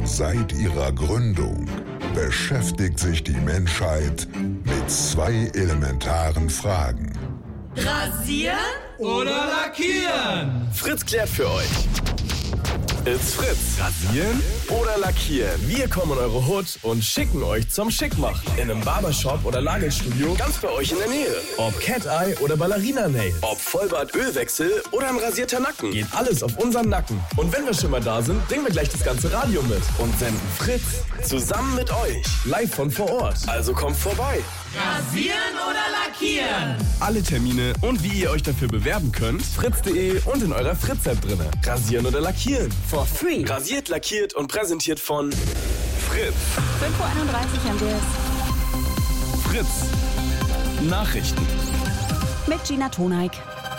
Seit ihrer Gründung beschäftigt sich die Menschheit mit zwei elementaren Fragen. Rasieren oder lackieren? Fritz klärt für euch. It's Fritz. Rasieren oder lackieren? Wir kommen in eure Hood und schicken euch zum Schickmachen. In einem Barbershop oder Nagelstudio ganz bei euch in der Nähe. Ob Cat-Eye oder Ballerina-Nails. Ob Vollbart-Ölwechsel oder ein rasierter Nacken. Geht alles auf unseren Nacken. Und wenn wir schon mal da sind, bringen wir gleich das ganze Radio mit und senden Fritz zusammen mit euch. Live von vor Ort. Also kommt vorbei. Rasieren oder lackieren? Alle Termine und wie ihr euch dafür bewerben könnt, fritz.de und in eurer Fritz-App drinne. Rasieren oder lackieren? For free. Rasiert, lackiert und präsentiert von Fritz. 5:31 Uhr am DS. Fritz. Nachrichten. Mit Gina Toneik.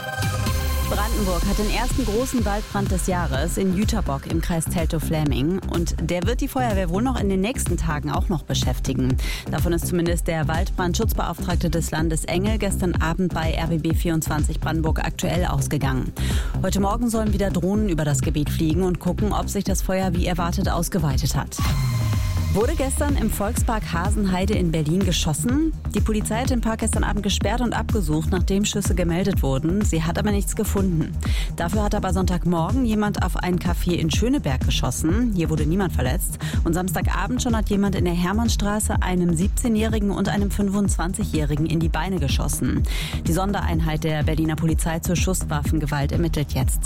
Brandenburg hat den ersten großen Waldbrand des Jahres in Jüterbock im Kreis Teltow-Fläming. Und der wird die Feuerwehr wohl noch in den nächsten Tagen auch noch beschäftigen. Davon ist zumindest der Waldbrandschutzbeauftragte des Landes Engel gestern Abend bei RBB 24 Brandenburg aktuell ausgegangen. Heute Morgen sollen wieder Drohnen über das Gebiet fliegen und gucken, ob sich das Feuer wie erwartet ausgeweitet hat. Wurde gestern im Volkspark Hasenheide in Berlin geschossen? Die Polizei hat den Park gestern Abend gesperrt und abgesucht, nachdem Schüsse gemeldet wurden. Sie hat aber nichts gefunden. Dafür hat aber Sonntagmorgen jemand auf ein Café in Schöneberg geschossen. Hier wurde niemand verletzt. Und Samstagabend schon hat jemand in der Hermannstraße einem 17-Jährigen und einem 25-Jährigen in die Beine geschossen. Die Sondereinheit der Berliner Polizei zur Schusswaffengewalt ermittelt jetzt.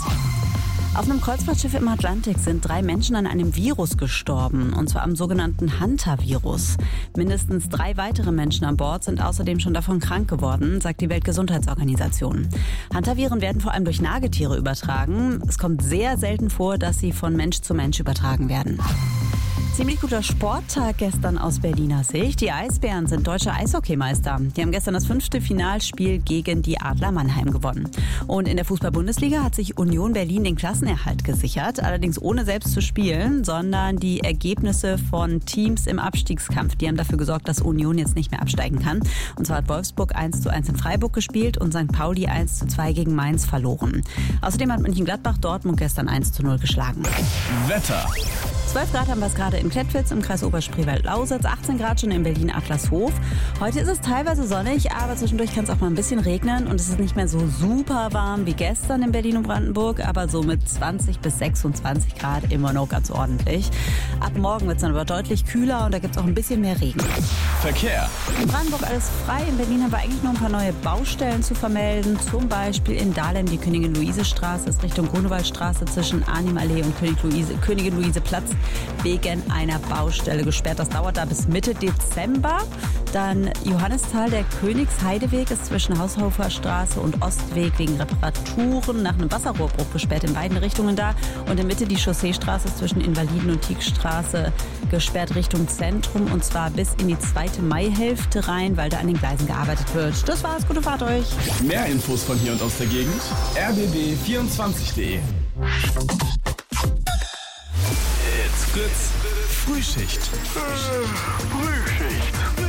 Auf einem Kreuzfahrtschiff im Atlantik sind 3 Menschen an einem Virus gestorben, und zwar am sogenannten Hantavirus. Mindestens 3 weitere Menschen an Bord sind außerdem schon davon krank geworden, sagt die Weltgesundheitsorganisation. Hantaviren werden vor allem durch Nagetiere übertragen. Es kommt sehr selten vor, dass sie von Mensch zu Mensch übertragen werden. Ziemlich guter Sporttag gestern aus Berliner Sicht. Die Eisbären sind deutsche Eishockeymeister. Die haben gestern das 5. Finalspiel gegen die Adler Mannheim gewonnen. Und in der Fußball-Bundesliga hat sich Union Berlin den Klassenerhalt gesichert. Allerdings ohne selbst zu spielen, sondern die Ergebnisse von Teams im Abstiegskampf. Die haben dafür gesorgt, dass Union jetzt nicht mehr absteigen kann. Und zwar hat Wolfsburg 1:1 in Freiburg gespielt und St. Pauli 1:2 gegen Mainz verloren. Außerdem hat Mönchengladbach Dortmund gestern 1:0 geschlagen. Wetter. 12 Grad haben wir es gerade in Klettwitz im Kreis Oberspreewald-Lausitz, 18 Grad schon in Berlin-Adlershof. Heute ist es teilweise sonnig, aber zwischendurch kann es auch mal ein bisschen regnen und es ist nicht mehr so super warm wie gestern in Berlin und Brandenburg, aber so mit 20 bis 26 Grad immer noch ganz ordentlich. Ab morgen wird es dann aber deutlich kühler und da gibt es auch ein bisschen mehr Regen. Verkehr. In Brandenburg alles frei, in Berlin haben wir eigentlich nur ein paar neue Baustellen zu vermelden, zum Beispiel in Dahlem die Königin-Luise-Straße ist Richtung Grunewaldstraße zwischen Arnimallee und Königin-Luise-Platz wegen einer Baustelle gesperrt. Das dauert da bis Mitte Dezember. Dann Johannisthal, der Königsheideweg ist zwischen Haushofer Straße und Ostweg wegen Reparaturen nach einem Wasserrohrbruch gesperrt in beiden Richtungen da. Und in Mitte die Chausseestraße zwischen Invaliden- und Tiegstraße gesperrt Richtung Zentrum und zwar bis in die 2. Maihälfte rein, weil da an den Gleisen gearbeitet wird. Das war's, gute Fahrt euch. Mehr Infos von hier und aus der Gegend rbb24.de. Fritz, Frühschicht. Frühschicht.